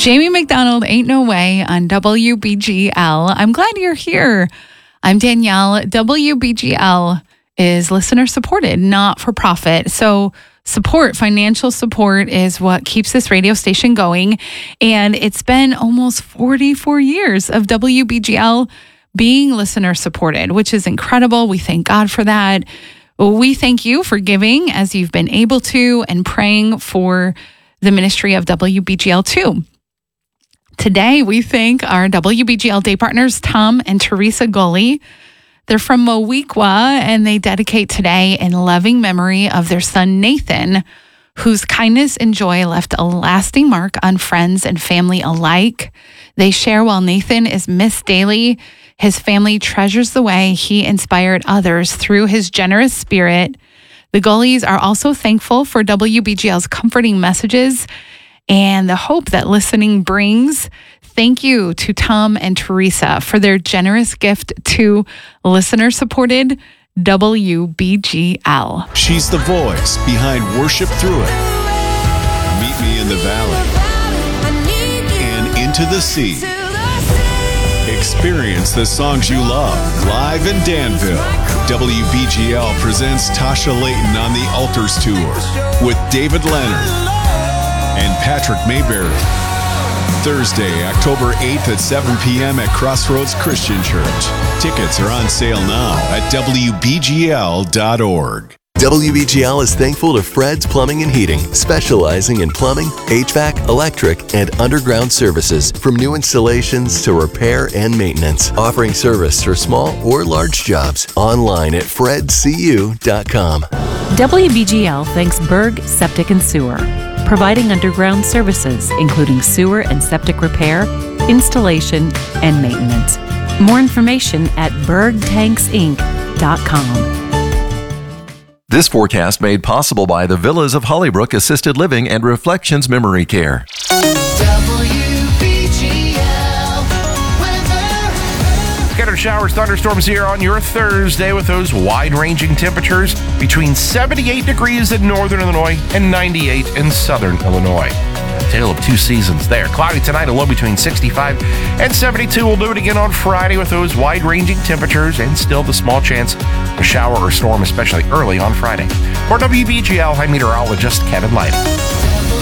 Jamie McDonald, Ain't No Way on WBGL. I'm glad you're here. I'm Danielle. WBGL is listener supported, not for profit. So financial support is what keeps this radio station going. And it's been almost 44 years of WBGL being listener supported, which is incredible. We thank God for that. We thank you for giving as you've been able to and praying for the ministry of WBGL too. Today, we thank our WBGL day partners, Tom and Teresa Gully. They're from Moweaqua, and they dedicate today in loving memory of their son, Nathan, whose kindness and joy left a lasting mark on friends and family alike. They share while Nathan is missed daily, his family treasures the way he inspired others through his generous spirit. The Gullys are also thankful for WBGL's comforting messages and the hope that listening brings. Thank you to Tom and Teresa for their generous gift to listener-supported WBGL. She's the voice behind Worship Through It, Meet Me in the Valley, and Into the Sea. Experience the songs you love live in Danville. WBGL presents Tasha Layton on the Altars Tour with David Leonard and Patrick Mayberry. Thursday, October 8th at 7 p.m. at Crossroads Christian Church. Tickets are on sale now at WBGL.org. WBGL is thankful to Fred's Plumbing and Heating, specializing in plumbing, HVAC, electric, and underground services, from new installations to repair and maintenance, offering service for small or large jobs. Online at fredcu.com. WBGL thanks Berg Septic and Sewer, providing underground services, including sewer and septic repair, installation, and maintenance. More information at bergtanksinc.com. This forecast made possible by the Villas of Hollybrook Assisted Living and Reflections Memory Care. Scattered showers, thunderstorms here on your Thursday with those wide-ranging temperatures between 78 degrees in northern Illinois and 98 in southern Illinois. A tale of two seasons there. Cloudy tonight, a low between 65 and 72. We'll do it again on Friday with those wide-ranging temperatures and still the small chance of a shower or storm, especially early on Friday. For WBGL, I'm meteorologist Kevin Lighty.